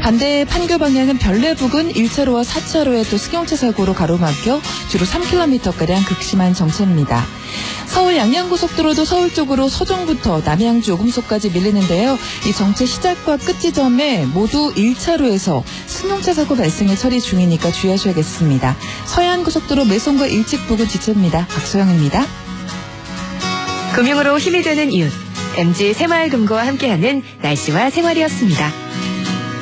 반대 판교 방향은 별내 부근 1차로와 4차로에 또 승용차 사고로 가로막혀 주로 3km가량 극심한 정체입니다. 서울 양양고속도로도 서울 쪽으로 서정부터 남양주 오금소까지 밀리는데요. 이 정체 시작과 끝 지점에 모두 1차로에서 승용차 사고 발생에 처리 중이니까 주의하셔야겠습니다. 서해안고속도로 매송과 일찍 부근 지체입니다. 박소영입니다. 금융으로 힘이 되는 이웃, MG 새마을금고와 함께하는 날씨와 생활이었습니다.